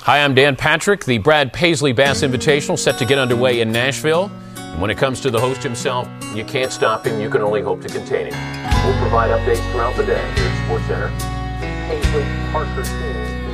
Hi, I'm Dan Patrick. The Brad Paisley Bass Invitational set to get underway in Nashville. And when it comes to the host himself, you can't stop him. You can only hope to contain him. We'll provide updates throughout the day here at SportsCenter. Paisley Parker team